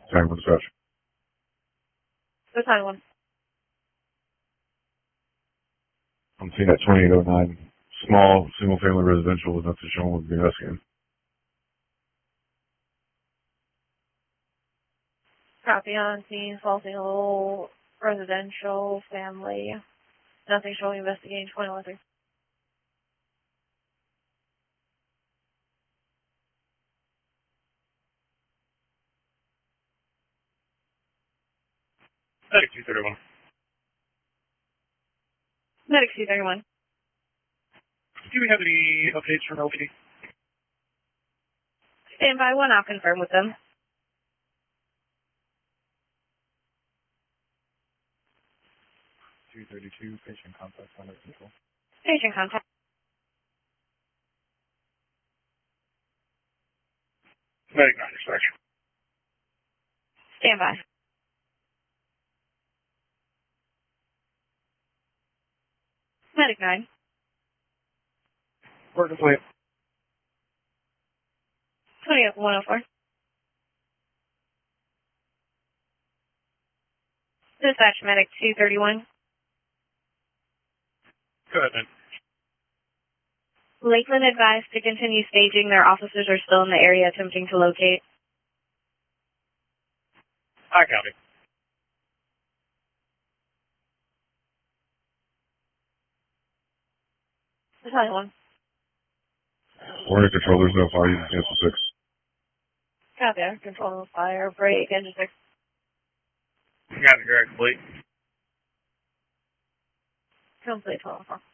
Tango dispatch. Battalion 1. I'm seeing at 2809. Small, single-family residential with nothing shown with the investigating. Copy on scene, small single residential family. Nothing showing investigating 21-3. Medic 231. Medic C31. Do we have any updates from LPD? Stand by 1, I'll confirm with them. 232, patient contact under control. Patient contact. Medic 9 dispatch. Stand by. Medic 9. Work complete. 28104. Dispatch medic 231. Go ahead, man. Lakeland advised to continue staging. Their officers are still in the area attempting to locate. I copy. Battalion 1. Warning control, there's no fire, you can cancel 6. Copy. Control fire. Break. Engine 6. Got it, complete. Complete 12-4.